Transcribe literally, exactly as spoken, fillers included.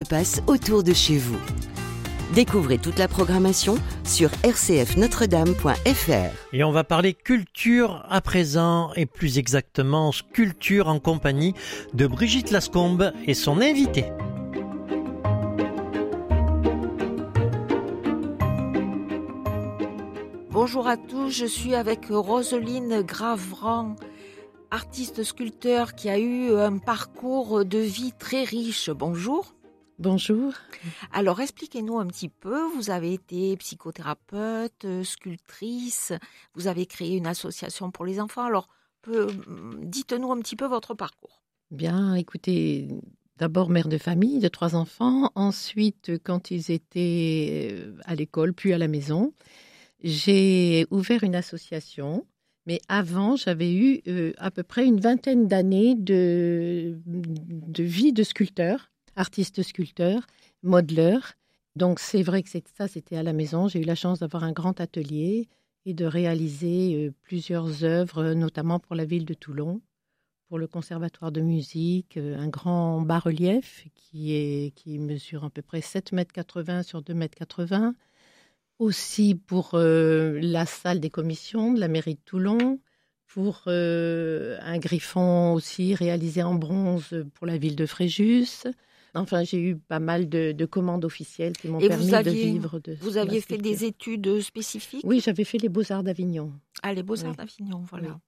passe autour de chez vous. Découvrez toute la programmation sur r c f notre dame point f r. Et on va parler culture à présent, et plus exactement sculpture en compagnie de Brigitte Lascombe et son invité. Bonjour à tous, je suis avec Roseline Gravran, artiste sculpteur qui a eu un parcours de vie très riche. Bonjour. Bonjour. Alors expliquez-nous un petit peu, vous avez été psychothérapeute, sculptrice, vous avez créé une association pour les enfants. Alors peu, dites-nous un petit peu votre parcours. Bien, écoutez, d'abord mère de famille de trois enfants, ensuite quand ils étaient à l'école puis à la maison, j'ai ouvert une association, mais avant, j'avais eu euh, à peu près une vingtaine d'années de, de vie de sculpteur, artiste sculpteur, modeleur. Donc, c'est vrai que c'est, ça, c'était à la maison. J'ai eu la chance d'avoir un grand atelier et de réaliser euh, plusieurs œuvres, notamment pour la ville de Toulon, pour le Conservatoire de musique, euh, un grand bas-relief qui, est, qui mesure à peu près sept mètres quatre-vingts sur deux mètres quatre-vingts. Aussi pour euh, la salle des commissions de la mairie de Toulon, pour euh, un griffon aussi réalisé en bronze pour la ville de Fréjus. Enfin, j'ai eu pas mal de, de commandes officielles qui m'ont Et permis vous aviez, de vivre de Vous aviez fait des études spécifiques ? Oui, j'avais fait les Beaux-Arts d'Avignon. Ah, les Beaux-Arts oui. d'Avignon, voilà. Oui.